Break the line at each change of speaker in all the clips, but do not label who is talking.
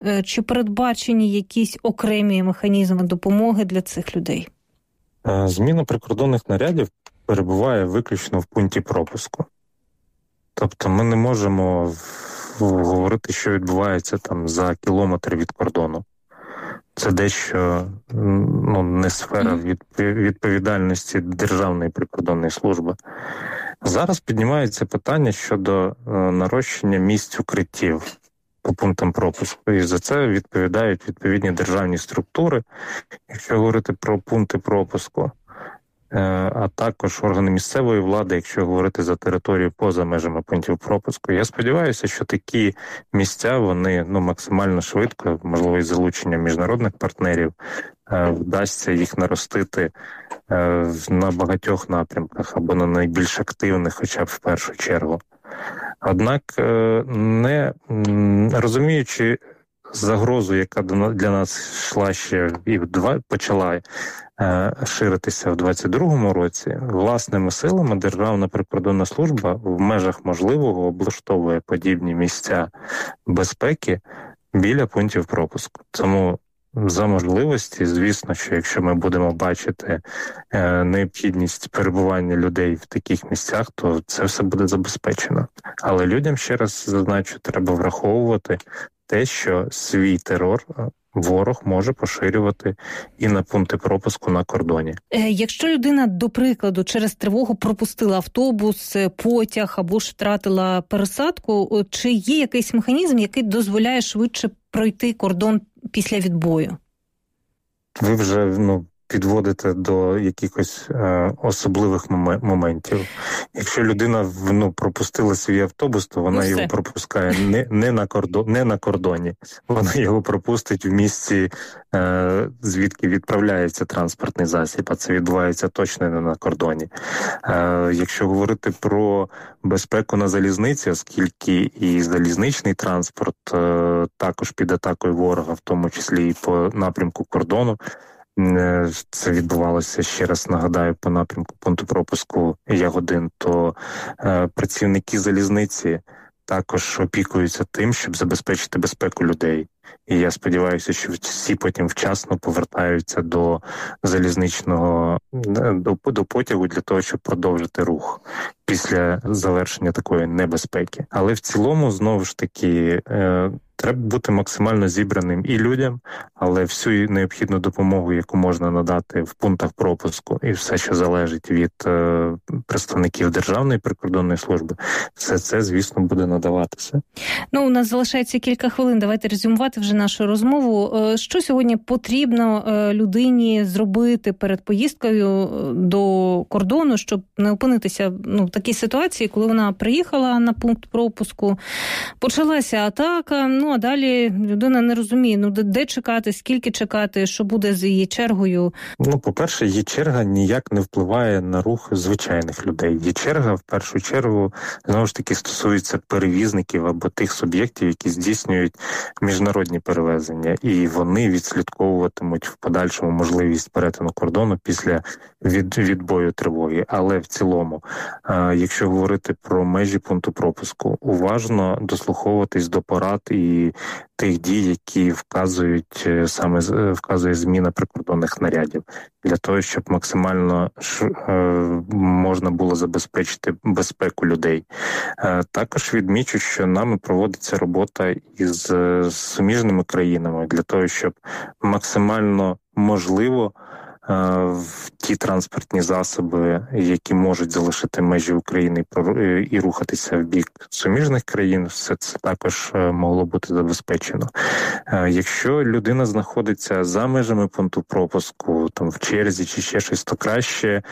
Чи передбачені якісь окремі механізми допомоги для цих людей?
Зміна прикордонних нарядів перебуває виключно в пункті пропуску. Тобто ми не можемо говорити, що відбувається там за кілометр від кордону. Це дещо не сфера відповідальності Державної прикордонної служби. Зараз піднімається питання щодо нарощення місць укриттів по пунктам пропуску. І за це відповідають відповідні державні структури, якщо говорити про пункти пропуску, а також органи місцевої влади, якщо говорити за територію поза межами пунктів пропуску. Я сподіваюся, що такі місця, вони максимально швидко, можливо, із залученням міжнародних партнерів, вдасться їх наростити на багатьох напрямках або на найбільш активних, хоча б в першу чергу. Однак, не розуміючи загрозу, яка для нас йшла ще і почала ширитися в 2022 році, власними силами Державна прикордонна служба в межах можливого облаштовує подібні місця безпеки біля пунктів пропуску. Тому за можливості, звісно, що якщо ми будемо бачити необхідність перебування людей в таких місцях, то це все буде забезпечено. Але людям, ще раз зазначу, треба враховувати те, що свій терор ворог може поширювати і на пункти пропуску на кордоні.
Якщо людина, до прикладу, через тривогу пропустила автобус, потяг або ж втратила пересадку, чи є якийсь механізм, який дозволяє швидше пройти кордон після відбою?
Ви вже підводите до якихось особливих моментів. Якщо людина пропустила свій автобус, то вона його пропускає не на кордоні. Вона його пропустить в місці, звідки відправляється транспортний засіб, а це відбувається точно не на кордоні. Якщо говорити про безпеку на залізниці, оскільки і залізничний транспорт також під атакою ворога, в тому числі і по напрямку кордону, це відбувалося, ще раз нагадаю, по напрямку пункту пропуску Ягодин, то працівники залізниці також опікуються тим, щоб забезпечити безпеку людей. І я сподіваюся, що всі потім вчасно повертаються до залізничного, до потягу для того, щоб продовжити рух після завершення такої небезпеки. Але в цілому, знову ж таки, треба бути максимально зібраним і людям, але всю необхідну допомогу, яку можна надати в пунктах пропуску, і все, що залежить від представників Державної прикордонної служби, все це, звісно, буде надаватися.
У нас залишається кілька хвилин. Давайте резюмувати вже нашу розмову. Що сьогодні потрібно людині зробити перед поїздкою до кордону, щоб не опинитися в такій ситуації, коли вона приїхала на пункт пропуску, почалася атака, а далі людина не розуміє, де чекати, скільки чекати, що буде з її чергою?
По-перше, її черга ніяк не впливає на рух звичайних людей. Її черга, в першу чергу, знову ж таки, стосується перевізників або тих суб'єктів, які здійснюють міжнародні перевезення, і вони відслідковуватимуть в подальшому можливість перетину кордону після відбою тривоги. Але в цілому, якщо говорити про межі пункту пропуску, уважно дослуховуватись до порад і тих дій, які вказує зміна прикордонних нарядів, для того, щоб максимально можна було забезпечити безпеку людей. Також відмічу, що нами проводиться робота із суміжними країнами для того, щоб максимально можливо в ті транспортні засоби, які можуть залишити межі України і рухатися в бік суміжних країн, все це також могло бути забезпечено. Якщо людина знаходиться за межами пункту пропуску, там в черзі чи ще щось, то краще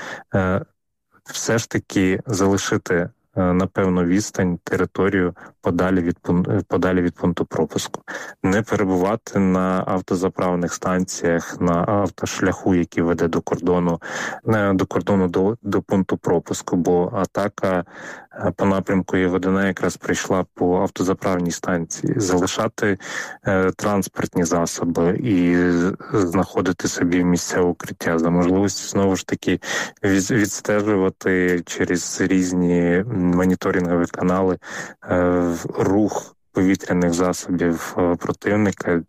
все ж таки залишити на певну відстань територію подалі від пункту пропуску. Не перебувати на автозаправних станціях, на автошляху, який веде до кордону до пункту пропуску, бо атака по напрямку Ягодина якраз прийшла по автозаправній станції. Залишати транспортні засоби і знаходити собі місця укриття. За можливості, знову ж таки, відстежувати через різні моніторингові канали рух повітряних засобів противника